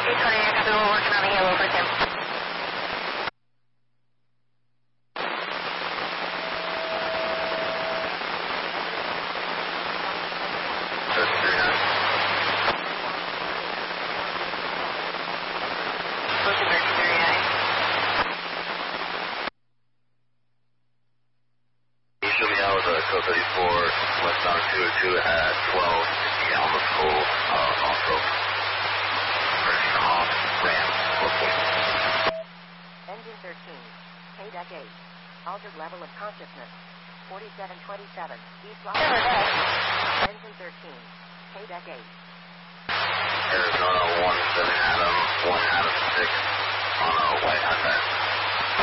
copy, we're working on the yellow for Tim. Code 34, westbound 202 at 12, the Alma School, off-road. Pressure off, ramp, location. Engine 13, KDEC 8, altered level of consciousness, 4727, East Los Angeles. Engine 13, KDEC 8. Arizona 17 Adam, 1 Adam 6.